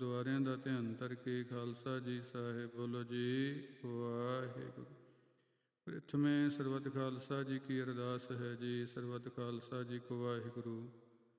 ਗੁਰਦੁਆਰਿਆਂ ਦਾ ਧਿਆਨ ਧਰ ਕੇ ਖਾਲਸਾ ਜੀ ਸਾਹਿਬ ਬੋਲੋ ਜੀ ਵਾਹਿਗੁਰੂ। ਪ੍ਰਥਮੇ ਸਰਬਤ ਖਾਲਸਾ ਜੀ ਕੀ ਅਰਦਾਸ ਹੈ ਜੀ। ਸਰਬਤ ਖਾਲਸਾ ਜੀ ਕੋ ਵਾਹਿਗੁਰੂ।